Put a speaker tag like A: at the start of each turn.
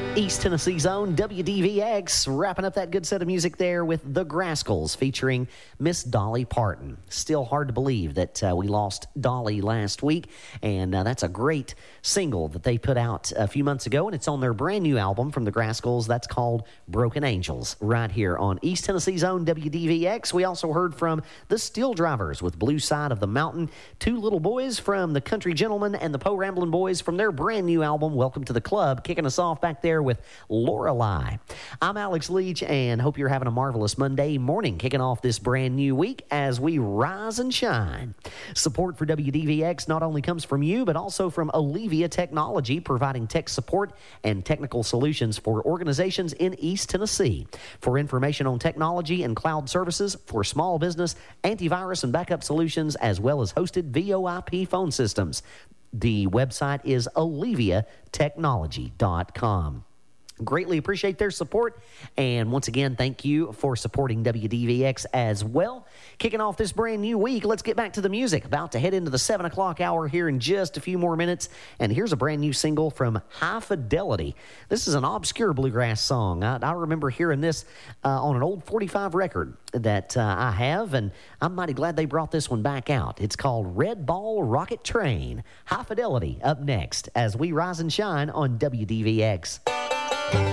A: East Tennessee's own WDVX, wrapping up that good set of music there with The Grascals featuring Miss Dolly Parton. Still hard to believe that we lost Dolly last week, and that's a great single that they put out a few months ago, and it's on their brand new album from The Grascals that's called Broken Angels, right here on East Tennessee's own WDVX. We also heard from the Steel Drivers with Blue Side of the Mountain, Two Little Boys from the Country Gentlemen, and the Po Ramblin' Boys from their brand new album, Welcome to the Club, kicking us off back there with Lorelei. I'm Alex Leach, and hope you're having a marvelous Monday morning, kicking off this brand new week as we rise and shine. Support for WDVX not only comes from you, but also from Allevia Technology, providing tech support and technical solutions for organizations in East Tennessee. For information on technology and cloud services for small business, antivirus and backup solutions, as well as hosted VoIP phone systems, the website is alleviatechnology.com. Greatly appreciate their support. And once again, thank you for supporting WDVX as well. Kicking off this brand new week, let's get back to the music. About to head into the 7 o'clock hour here in just a few more minutes. And here's a brand new single from High Fidelity. This is an obscure bluegrass song. I remember hearing this on an old 45 record that I have, and I'm mighty glad they brought this one back out. It's called Red Ball Rocket Train. High Fidelity up next as we rise and shine on WDVX.